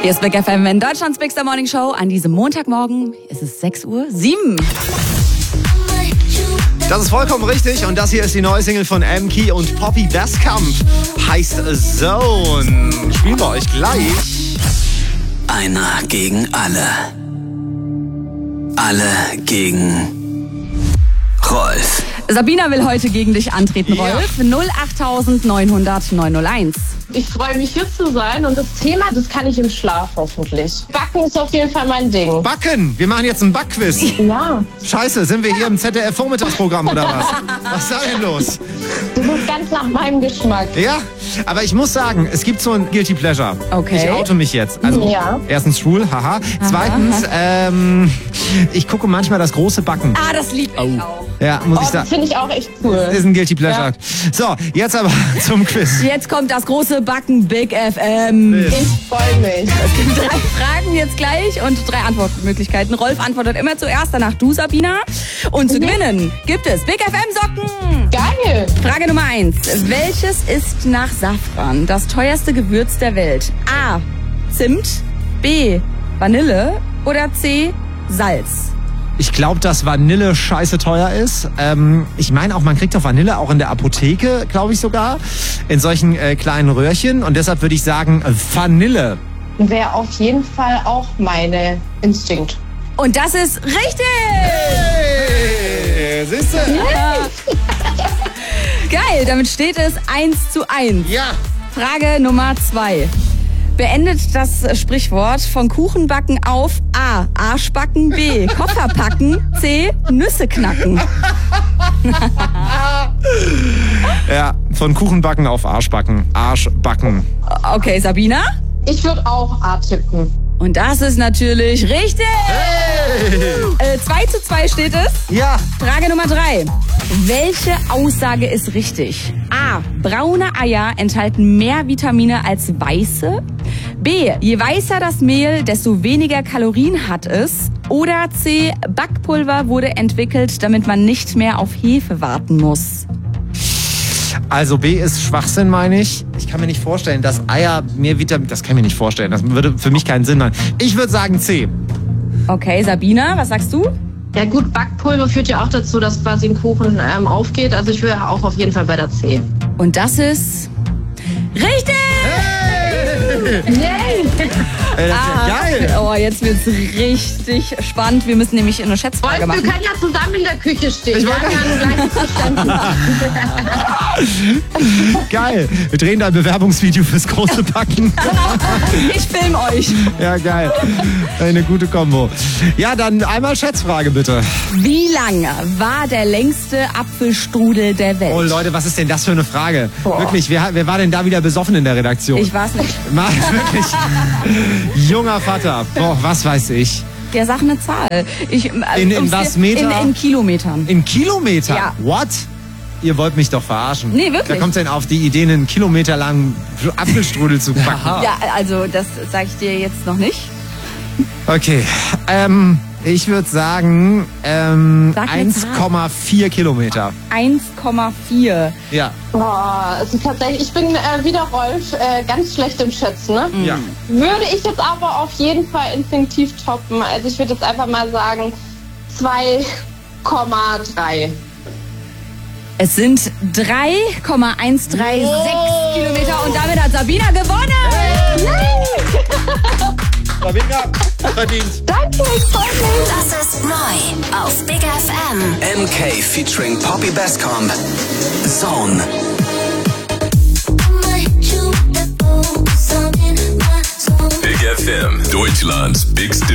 Hier ist Big FM in Deutschlands Big Star Morning Show. An diesem Montagmorgen ist es 6:07 Uhr. Das ist vollkommen richtig und das hier ist die neue Single von M-Key und Poppy Bestkamp. Heißt Zone. Spielen wir euch gleich. Einer gegen alle. Alle gegen Rolf. Sabina will heute gegen dich antreten, Ja. Rolf. 08900 901. Ich freue mich, hier zu sein und das Thema, das kann ich im Schlaf hoffentlich. Backen ist auf jeden Fall mein Ding. Backen. Wir machen jetzt ein Backquiz. Ja, Scheiße, sind wir hier im ZDF-Vormittagsprogramm oder was? Was ist da denn los? das ist ganz nach meinem Geschmack. Ja, aber ich muss sagen, es gibt so ein Guilty Pleasure. Okay. Ich oute mich jetzt. Also, Ja. erstens schwul, haha. Zweitens, ich gucke manchmal das große Backen. Ah, das liebe ich auch. Ja, muss ich Das sagen. finde ich auch echt cool. Ist ein Guilty Pleasure. So, jetzt aber zum Quiz. Jetzt kommt das große Backen Big FM. Ich freue mich. Es gibt 3 Fragen jetzt gleich und 3 Antwortmöglichkeiten. Rolf antwortet immer zuerst, danach du, Sabina. Und zu gewinnen gibt es Big FM Socken. Geil. Frage Nummer 1. Welches ist nach Safran das teuerste Gewürz der Welt? A. Zimt, B. Vanille oder C. Salz? Ich glaube, dass Vanille scheiße teuer ist. Ich meine auch, man kriegt doch Vanille auch in der Apotheke, glaube ich sogar, in solchen kleinen Röhrchen. Und deshalb würde ich sagen Vanille. Wäre auf jeden Fall auch meine Instinkt. Und das ist richtig! Hey, siehst du? Geil, damit steht es 1:1. Ja. Frage Nummer 2. Beendet das Sprichwort von Kuchenbacken auf A. Arschbacken, B. Koffer packen, C. Nüsse knacken. Ja, von Kuchenbacken auf Arschbacken. Arschbacken. Okay, Sabina? Ich würde auch A tippen. Und das ist natürlich richtig. Hey. 2:2 steht es. Ja. Frage Nummer 3. Welche Aussage ist richtig? A. Braune Eier enthalten mehr Vitamine als weiße. B. Je weißer das Mehl, desto weniger Kalorien hat es. Oder C. Backpulver wurde entwickelt, damit man nicht mehr auf Hefe warten muss. Also B ist Schwachsinn, meine ich. Ich kann mir nicht vorstellen, dass Eier mehr Vitamin... Das kann ich mir nicht vorstellen. Das würde für mich keinen Sinn machen. Ich würde sagen C. Okay, Sabina, was sagst du? Ja gut, Backpulver führt ja auch dazu, dass quasi ein Kuchen aufgeht. Also ich wäre auch auf jeden Fall bei der C. Und das ist richtig! Yay! Das ist ja geil. Oh, jetzt wird's richtig spannend. Wir müssen nämlich eine Schätzfrage Wir machen. können ja zusammen in der Küche stehen. Ich Wir wollte- haben ja ein gleiches Verständnis. Geil. Wir drehen da ein Bewerbungsvideo fürs große Backen. Ich film euch. Ja, geil. Eine gute Kombo. Ja, dann einmal Schätzfrage bitte. Wie lang war der längste Apfelstrudel der Welt? Oh Leute, was ist denn das für eine Frage? Wirklich, wer war denn da wieder besoffen in der Redaktion? Ich weiß nicht. Mal wirklich. Junger Vater. Boah, was weiß ich. Der sagt eine Zahl. In was Meter? In Kilometern. In Kilometer? Ja. What? Ihr wollt mich doch verarschen. Nee, wirklich. Wer kommt denn auf die Idee, einen kilometerlangen Apfelstrudel zu backen? Ja, also das sage ich dir jetzt noch nicht. Okay, ich würde sagen Sag eine 1,4 Kilometer. 1,4. Ja. Boah, es ist tatsächlich, ich bin wieder Rolf, ganz schlecht im Schätzen, ne? Ja. Würde ich jetzt aber auf jeden Fall instinktiv toppen. Also ich würde jetzt einfach mal sagen 2,3. Es sind 3,136 Kilometer und damit hat Sabina gewonnen. Sabina, verdient. Danke, ich freue mich. Das ist neu auf Big FM. MK featuring Poppy Bestkamp. Zone. Big FM, Deutschlands Big Star.